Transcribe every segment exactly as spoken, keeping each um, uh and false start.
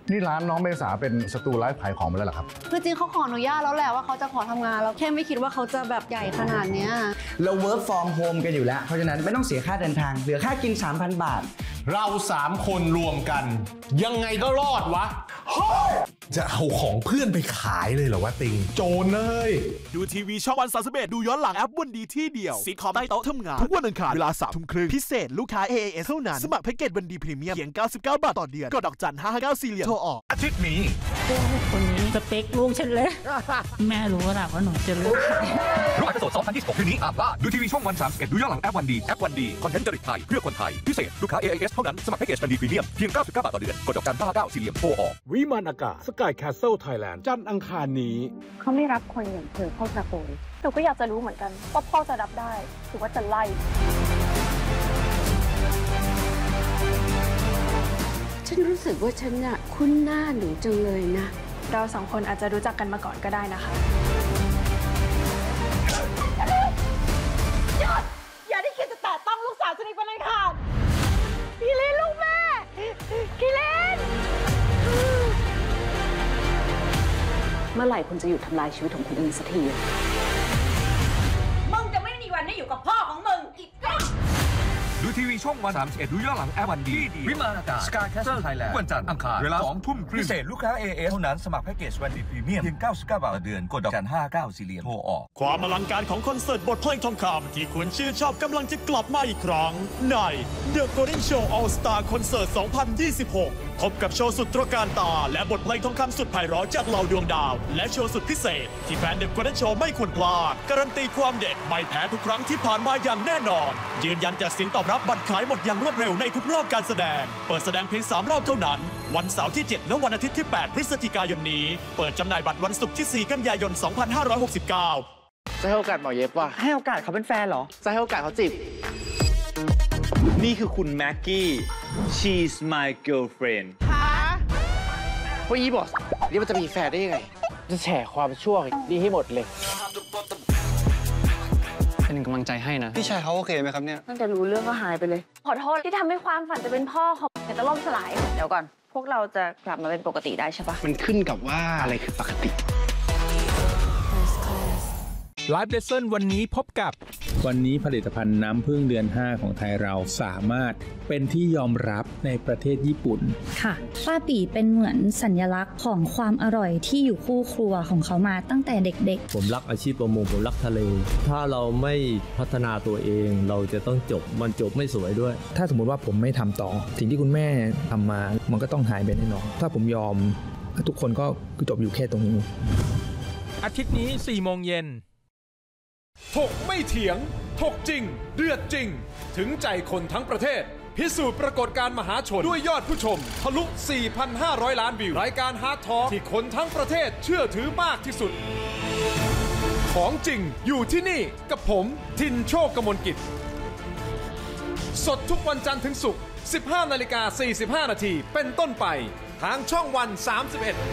นี่ร้านน้องเมษาเป็นสตูไลฟ์ขายของไปแล้วเหรอครับคือจริงเขาขออนุญาตแล้วแหละว่าเขาจะขอทำงานแล้วแค่ไม่คิดว่าเขาจะแบบใหญ่ขนาดเนี้ยเรา work from home กันอยู่แล้วเพราะฉะนั้นไม่ต้องเสียค่าเดินทางเหลือค่ากิน สามพัน บาทเราสามคนรวมกันยังไงก็รอดวะจะเอาของเพื่อนไปขายเลยเหรอวะติงโจรเลยดูทีวีช่องวันสามสิบเอ็ดดูย้อนหลังแอปวันดีที่เดียวซีคอมใต้โต๊ะทำงานทุกวันอังคารเวลาสามทุ่มครึ่งพิเศษลูกค้า เอ เอ เอส เท่านั้นสมัครแพ็กเกจวันดีพรีเมียมเพียงเก้าสิบเก้าบาทต่อเดือนกดดอกจันห้าห้าเก้าสี่เหลี่ยมโทรออกอาทิตย์นี้คนนี้สเปคลูกฉันเลยแม่รู้ว่าว่าหนูจะเลือกใครรู้อันสดสองพันยี่สิบหกคืนนี้อาบว่าดูทีวีช่องวันสามสิบเอ็ดดูย้อนหลังแอปวันดีแอปวันดีคอนเทนต์จริตไทยเพื่อคนไทยพิเศษลูกค้า เอ เอ เอส เท่านั้นสมัครแพ็กเกจวันดีพรีเมียมเพียงเก้าสิบเก้าบาทต่อเดือนกดดอกจันห้าห้าเก้าสี่เหลี่ยมโทรออกวิมานอากาศสกายแคสเซิลไทยแลนด์จันทร์อังคารนี้เขาไม่รับคนอย่างเธอเข้าตระกูลหนูก็อยากจะรู้เหมือนกันว่าพ่อจะรับได้หรือว่าจะไล่ฉันรู้สึกว่าฉันน่ะคุ้นหน้าหนูจังเลยนะเราสองคนอาจจะรู้จักกันมาก่อนก็ได้นะคะหยุดอย่าได้คิดจะแตะต้องลูกสาวฉันอีกเป็นอันขาดกิเลนลูกแม่กิเลนเมื่อไหร่คุณจะหยุดทำลายชีวิตของคุณเองสักทีมึงจะไม่มีวันได้อยู่กับพ่อของมึงอีกแล้วดูทีวีช่องวันสามสิบเอ็ดดูย้อนหลังแอปวันดีวิมานอากาศสกายแคสเซิลไทยแลนด์วันจันทร์อังคารเวลาสองทุ่มครึ่งพิเศษลูกค้า เอ เอ เท่านั้นสมัครแพ็กเกจวันดีพรีเมียมเพียงเก้าสิบเก้าบาทต่อเดือนกดดอกจันห้าเก้าสี่เหลี่ยมโทรออกความอลังการของคอนเสิร์ตบทเพลงทองคำที่คุณชื่นชอบกำลังจะกลับมาอีกครั้งใน The Golden Show All Star Concert สองพันยี่สิบหกพบกับโชว์สุดตระการตาและบทเพลงทองคำสุดไพเราะจากเหล่าดวงดาวและโชว์สุดพิเศษที่แฟน The Golden Show ไม่ควรพลาดการันตีความเด็ดไม่แพ้ทุกครั้งที่ผ่านมาอย่างแน่นอนยืนยันจากเสียงตอบรับบัตรขายหมดอย่างรวดเร็วในทุกรอบการแสดงเปิดแสดงเพียงสามรอบเท่านั้นวันเสาร์ที่เจ็ดและวันอาทิตย์ที่แปดพฤศจิกายนนี้เปิดจำหน่ายบัตรวันศุกร์ที่สี่กันยายนสองพันห้าร้อยหกสิบเก้าจะให้โอกาสหมอเย็บว่ะให้โอกาสเขาเป็นแฟนเหรอจะให้โอกาสเขาจีบนี่คือคุณแม็กกี้ she's my girlfriend ฮะว่าอีบอสนี่มันจะมีแฟนได้ยังไงจะแฉความชั่วดีให้หมดเลยเป็นกำลังใจให้นะพี่ชายเขาโอเคไหมครับเนี่ยตั้งแต่รู้เรื่องก็หายไปเลยขอโทษที่ทำให้ความฝันจะเป็นพ่อของแต่จะล่มสลายเดี๋ยวก่อนพวกเราจะกลับมาเป็นปกติได้ใช่ปะมันขึ้นกับว่าอะไรคือปกติไลฟ์เลสเซ่นวันนี้พบกับวันนี้ผลิตภัณฑ์น้ำผึ้งเดือนห้าของไทยเราสามารถเป็นที่ยอมรับในประเทศญี่ปุ่นค่ะป้าปี่เป็นเหมือนสัญลักษณ์ของความอร่อยที่อยู่คู่ครัวของเขามาตั้งแต่เด็กๆผมรักอาชีพประมงผมรักทะเลถ้าเราไม่พัฒนาตัวเองเราจะต้องจบมันจบไม่สวยด้วยถ้าสมมุติว่าผมไม่ทำต่อสิ่งที่คุณแม่ทำมามันก็ต้องหายไปแน่นอนถ้าผมยอมทุกคนก็จบอยู่แค่ตรงนี้อาทิตย์นี้สี่โมงเย็นถกไม่เถียงถกจริงเดือดจริงถึงใจคนทั้งประเทศพิสูจน์ปรากฏการณ์มหาชนด้วยยอดผู้ชมทะลุ สี่พันห้าร้อย ล้านวิวรายการฮาร์ดทอล์กที่คนทั้งประเทศเชื่อถือมากที่สุดของจริงอยู่ที่นี่กับผมทินโชคกมลกิจสดทุกวันจันทร์ถึงศุกร์ สิบห้านาฬิกาสี่สิบห้า นาทีเป็นต้นไปทางช่องวันสามสิบเอ็ด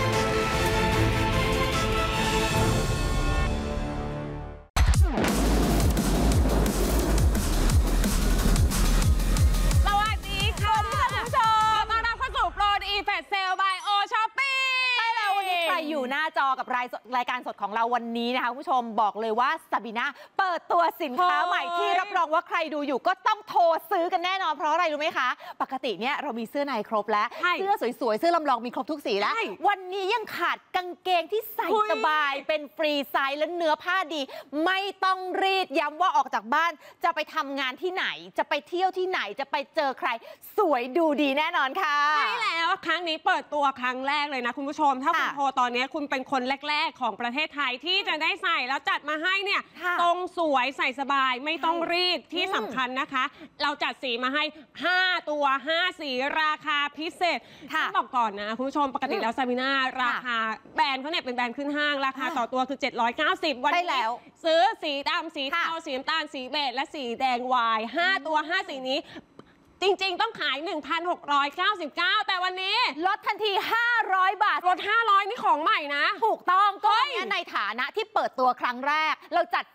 อยู่หน้าจอกับรายรายการสดของเราวันนี้นะคะคุณผู้ชมบอกเลยว่าซาบีน่าเปิดตัวสินค้าใหม่ที่รับรองว่าใครดูอยู่ก็ต้องโทรซื้อกันแน่นอนเพราะอะไรรู้ไหมคะปกติเนี่ยเรามีเสื้อในครบแล้วเสื้อสวยๆเสื้อลำลองมีครบทุกสีแล้ววันนี้ยังขาดกางเกงที่ใส่สบายเป็นฟรีไซส์และเนื้อผ้าดีไม่ต้องรีดย้ำว่าออกจากบ้านจะไปทำงานที่ไหนจะไปเที่ยวที่ไหนจะไปเจอใครสวยดูดีแน่นอนค่ะใช่แล้วครั้งนี้เปิดตัวครั้งแรกเลยนะคุณผู้ชมถ้าคุณโทรตอนนี้คุณเป็นคนแรกๆของประเทศไทยที่จะได้ใส่แล้วจัดมาให้เนี่ยตรงสวยใส่สบายไม่ต้องรีดที่สำคัญนะคะเราจัดสีมาให้ห้าตัวห้าสีราคาพิเศษต้องบอกก่อนนะคุณผู้ชมปกติแล้วซาบีน่าราคาแบรนด์เขาเนี่ยเป็นแบรนด์ขึ้นห้างราคาต่อตัวคือเจ็ดร้อยเก้าสิบวันนี้ซื้อสีดำสีเทาสีน้ำตาลสีเบจและสีแดงวายห้าตัวห้าสีนี้จริงๆต้องขาย หนึ่งพันหกร้อยเก้าสิบเก้า แต่วันนี้ลดทันทีห้าร้อยบาทลดห้าร้อยนี่ของใหม่นะถูกต้องก็ในฐานะที่เปิดตัวครั้งแรกเราจัดแฟลชเซ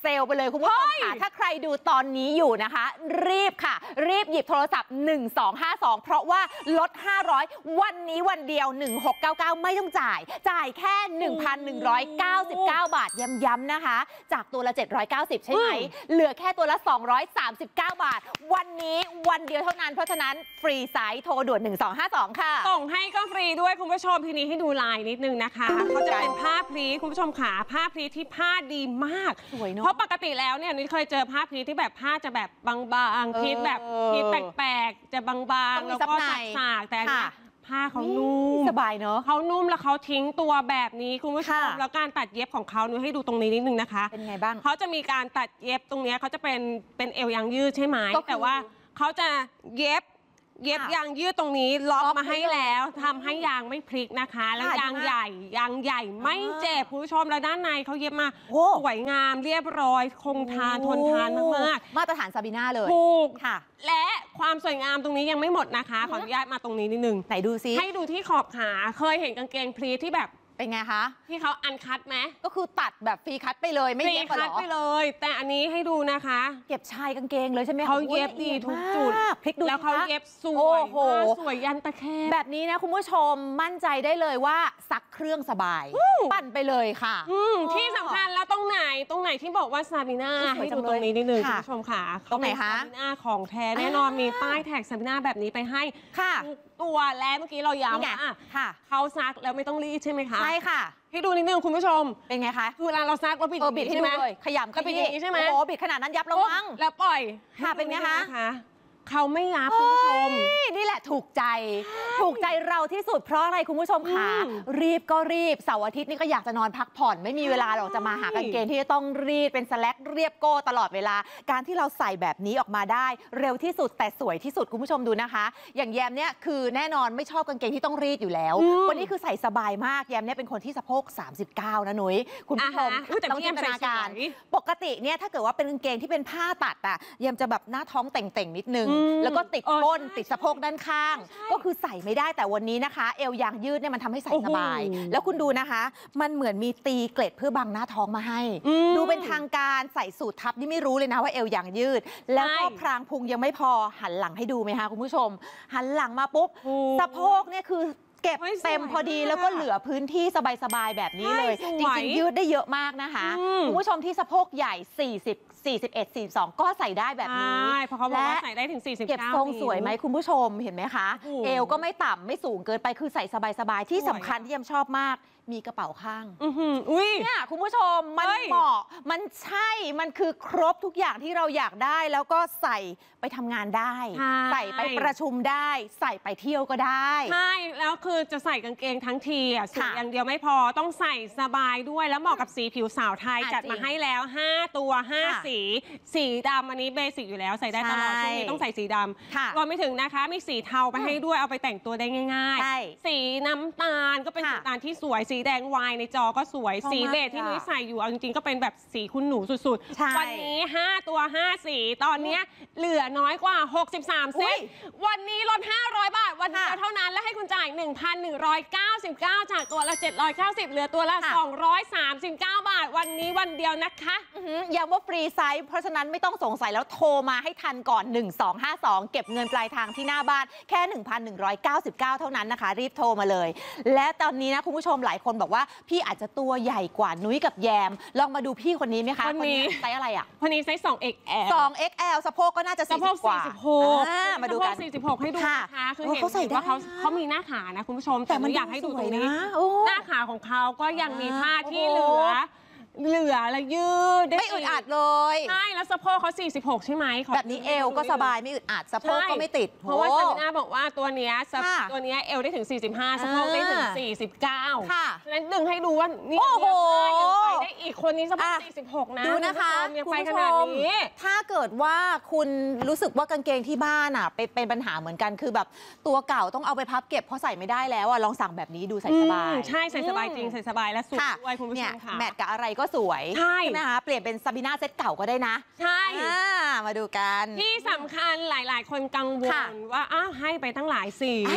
เซลล์ไปเลยคุณผู้ชมค่ะถ้าใครดูตอนนี้อยู่นะคะ รีบค่ะ รีบหยิบโทรศัพท์หนึ่งสองห้าสองเพราะว่าลดห้าร้อยวันนี้วันเดียวหนึ่งหกเก้าเก้าไม่ต้องจ่ายจ่ายแค่ หนึ่งพันหนึ่งร้อยเก้าสิบเก้า บาทย้ำๆนะคะจากตัวละเจ็ดร้อยเก้าสิบใช่ไหมเหลือแค่ตัวละสองร้อยสามสิบเก้า บาทวันนี้วันเดียวเท่านั้นเพราะฉะนั้นฟรีไซส์โทรด่วนหนึ่งสองห้าสองค่ะส่งให้ก็ฟรีด้วยคุณผู้ชมทีนี้ให้ดูลายนิดนึงนะคะเขาจะเป็นผ้าพรีคุณผู้ชมขาผ้าพรีที่ผ้าดีมากสวยเนาะเพราะปกติแล้วเนี่ยนุ้ยเคยเจอผ้าพรีที่แบบผ้าจะแบบบางๆพรีแบบพรีแปลกๆจะบางๆแล้วก็สากๆแต่เนี่ยผ้าเขานุ่มสบายเนาะเขานุ่มแล้วเขาทิ้งตัวแบบนี้คุณผู้ชมแล้วการตัดเย็บของเขานุ้ยให้ดูตรงนี้นิดนึงนะคะเป็นไงบ้างเขาจะมีการตัดเย็บตรงนี้เขาจะเป็นเป็นเอวยางยืดใช่ไหมแต่ว่าเขาจะเย็บเย็บยางยืดตรงนี้ล็อกมาให้แล้วทำให้ยางไม่พลิกนะคะแล้วยางใหญ่ยางใหญ่ไม่เจ็บคุณผู้ชมแล้วด้านในเขาเย็บมาสวยงามเรียบร้อยคงทานทนทานมากๆมาตรฐานซาบีน่าเลยถูกค่ะและความสวยงามตรงนี้ยังไม่หมดนะคะขออนุญาตมาตรงนี้นิดนึงไหนดูซิให้ดูที่ขอบขาเคยเห็นกางเกงพลีที่แบบเป็นไงคะที่เขาอันคัตไหมก็คือตัดแบบฟรีคัตไปเลยไม่เย็บหรอฟรีคัตไปเลยแต่อันนี้ให้ดูนะคะเก็บชายกางเกงเลยใช่ไหมเขาเย็บดีทุกจุดพลิกดูแล้วเขาเย็บสวยสวยยันตะแคงแบบนี้นะคุณผู้ชมมั่นใจได้เลยว่าซักเครื่องสบายปั่นไปเลยค่ะที่สำคัญแล้วตรงไหนตรงไหนที่บอกว่าซาบีน่าให้ดูตรงนี้นิดนึงคุณผู้ชมค่ะตรงไหนคะซาบีน่าของแท้แน่นอนมีป้ายแท็กซาบีน่าแบบนี้ไปให้ค่ะตัวและเมื่อกี้เราย้ำอ่ะเขาซักแล้วไม่ต้องรีดใช่ไหมคะใช่ค่ะให้ดูนิดนึงคุณผู้ชมเป็นไงคะคือเวลาเราซักเราบิดบิดใช่ไหมขยำก็บิดอย่างนี้ใช่ไหมโอ้บิดขนาดนั้นยับแล้วมั้งแล้วปล่อยค่ะเป็นไงคะเขาไม่ยับคุณผู้ชมนี่แหละถูกใจถูกใจเราที่สุดเพราะอะไรคุณผู้ชมคะรีบก็รีบเสาร์อาทิตย์นี่ก็อยากจะนอนพักผ่อนไม่มีเวลาหรอกจะมาหากางเกงที่จะต้องรีดเป็นสแลกเรียบโก้ตลอดเวลาการที่เราใส่แบบนี้ออกมาได้เร็วที่สุดแต่สวยที่สุดคุณผู้ชมดูนะคะอย่างแยมเนี่ยคือแน่นอนไม่ชอบกางเกงที่ต้องรีดอยู่แล้ววันนี้คือใส่สบายมากแยมเนี่ยเป็นคนที่สะโพกสามสิบเก้านะนุ้ยคุณผู้ชมต้องจินตนาการปกติเนี่ยถ้าเกิดว่าเป็นกางเกงที่เป็นผ้าตัดอะแยมจะแบบหน้าท้องเต่งๆนิดนึงแล้วก็ติดก้นติดสะโพกด้านข้างก็คือใส่ไม่ได้แต่วันนี้นะคะเอวยางยืดเนี่ยมันทำให้ใส่สบายแล้วคุณดูนะคะมันเหมือนมีตีเกล็ดเพื่อบังหน้าท้องมาให้ดูเป็นทางการใส่สูททับนี่ไม่รู้เลยนะว่าเอวยางยืดแล้วก็พรางพุงยังไม่พอหันหลังให้ดูไหมคะคุณผู้ชมหันหลังมาปุ๊บสะโพกเนี่ยคือเก็บเต็มพอดีแล้วก็เหลือพื้นที่สบายๆแบบนี้เลยจริงๆยืดได้เยอะมากนะคะคุณผู้ชมที่สะโพกใหญ่สี่สิบ สี่สิบเอ็ด สี่สิบสองก็ใส่ได้แบบนี้ใช่เพราะเขาบอกว่าใส่ได้ถึงสี่สิบเก้าเก็บทรงสวยไหมคุณผู้ชมเห็นไหมคะเอวก็ไม่ต่ำไม่สูงเกินไปคือใส่สบายๆที่สำคัญที่ยมชอบมากมีกระเป๋าข้างเนี่ยคุณผู้ชมมันเหมาะมันใช่มันคือครบทุกอย่างที่เราอยากได้แล้วก็ใส่ไปทำงานได้ใส่ไปประชุมได้ใส่ไปเที่ยวก็ได้ใช่แล้วคือจะใส่กางเกงทั้งทีอ่ะสวยอย่างเดียวไม่พอต้องใส่สบายด้วยแล้วเหมาะกับสีผิวสาวไทยจัดมาให้แล้วห้าตัวห้าสีสีดำอันนี้เบสิกอยู่แล้วใส่ได้ตลอดช่วงนี้ต้องใส่สีดำรวมไปถึงนะคะมีสีเทาไปให้ด้วยเอาไปแต่งตัวได้ง่ายๆสีน้ำตาลก็เป็นสีน้ำตาลที่สวยสีแดงวายในจอก็สวยสีเบจที่นุ้ยใส่อยู่เอาจริงๆก็เป็นแบบสีคุณหนูสุดๆวันนี้ห้าตัวห้าสีตอนนี้เหลือน้อยกว่าหกสิบสามสีวันนี้ลดห้าร้อยบาทวันเดียวเท่านั้นและให้คุณจ่าย หนึ่งพันหนึ่งร้อยเก้าสิบเก้า จากตัวละเจ็ดร้อยเก้าสิบเหลือตัวละสองร้อยสามสิบเก้าบาทวันนี้วันเดียวนะคะย้ำว่าฟรีไซส์เพราะฉะนั้นไม่ต้องสงสัยแล้วโทรมาให้ทันก่อนหนึ่งสองห้าสองเก็บเงินปลายทางที่หน้าบ้านแค่ หนึ่งพันหนึ่งร้อยเก้าสิบเก้า เท่านั้นนะคะรีบโทรมาเลยและตอนนี้นะคุณผู้ชมหลายคนบอกว่าพี่อาจจะตัวใหญ่กว่านุ้ยกับแยมลองมาดูพี่คนนี้ไหมคะคนนี้ไซส์อะไรอ่ะคนนี้ไซส์ สอง เอ็กซ์ แอลสอง เอ็กซ์ แอล สะโพกก็น่าจะสี่สิบกว่ามาดูกันสี่สิบหกให้ดูนะคะคือเห็นว่าเขาเขามีหน้าขานะคุณผู้ชมแต่มันอยากให้ดูตรงนี้หน้าขาของเขาก็ยังมีผ้าที่เหลือเหลือและยืดไม่อึดอัดเลยใช่แล้วสะโพกเขาสี่สิบหกใช่ไหมแบบนี้เอวก็สบายไม่อึดอัดสะโพกก็ไม่ติดเพราะว่าซาบิน่าบอกว่าตัวเนี้ยตัวเนี้ยเอวได้ถึงสี่สิบห้าสะโพกได้ถึงสี่สิบเก้าค่ะฉะนั้นดึงให้ดูว่านี่ยังไปได้อีกคนนี้สะโพกสี่สิบหกนะดูนะคะยังไปขนาดนี้ถ้าเกิดว่าคุณรู้สึกว่ากางเกงที่บ้านอ่ะเป็นปัญหาเหมือนกันคือแบบตัวเก่าต้องเอาไปพับเก็บเพราะใส่ไม่ได้แล้วอ่ะลองสั่งแบบนี้ดูใส่สบายใช่ใส่สบายจริงใส่สบายและสวยด้วยคุณผู้ชมค่ะแมทกับอะไรก็สวยใช่ไหมคะเปลี่ยนเป็นซาบิน่าเซตเก่าก็ได้นะใช่มาดูกันที่สำคัญหลายๆคนกังวลว่าอ้าวให้ไปตั้งหลายสี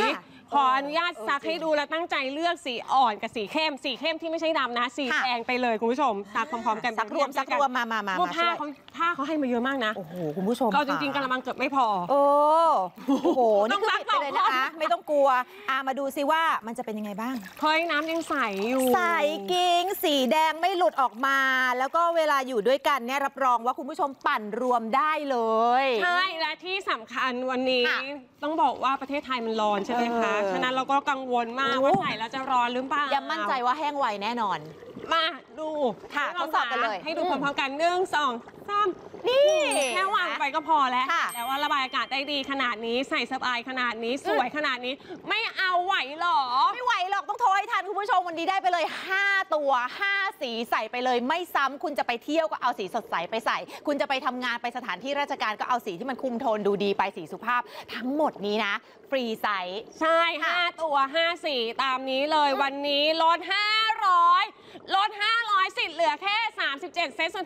ขออนุญาตซักให้ดูและตั้งใจเลือกสีอ่อนกับสีเข้มสีเข้มที่ไม่ใช่ดำนะสีแดงไปเลยคุณผู้ชมซักพร้อมๆกันซักรวมซักรวมมามามาว่าผ้าเขาผ้าเขาให้มาเยอะมากนะโอ้โหคุณผู้ชมเราจริงๆกระมังเกือบไม่พอโอ้โอ้โหนี่คือปิดไปเลยนะคะไม่ต้องกลัวอามาดูซิว่ามันจะเป็นยังไงบ้างเฮ้ยน้ำยังใสอยู่ใสกิ้งสีแดงไม่หลุดออกมาแล้วก็เวลาอยู่ด้วยกันเนี่ยรับรองว่าคุณผู้ชมปั่นรวมได้เลยใช่และที่สำคัญวันนี้ต้องบอกว่าประเทศไทยมันร้อนใช่ไหมคะฉะนั้นเราก็กังวลมากว่าใส่แล้วจะร้อนหรือเปล่ายังมั่นใจว่าแห้งไวแน่นอนมาดูค่ะทดสอบกันเลยให้ดูพร้อมๆกันหนึ่งสองสามนี่แค่วางไปก็พอแล้วแล้วว่าระบายอากาศได้ดีขนาดนี้ใส่สบายขนาดนี้สวยขนาดนี้ไม่เอาไหวหรอไม่ไหวหรอกต้องโทรให้ทันคุณผู้ชมวันนี้ได้ไปเลยห้าตัวห้าสีใส่ไปเลยไม่ซ้ำคุณจะไปเที่ยวก็เอาสีสดใสไปใส่คุณจะไปทำงานไปสถานที่ราชการก็เอาสีที่มันคุมโทนดูดีไปสีสุภาพทั้งหมดนี้นะฟรีไซส์ใช่ห้าตัวห้าสีตามนี้เลยวันนี้ลดห้าร้อยลดห้าร้อยสิทธิ์เหลือแค่สามสิบเจ็ดเซต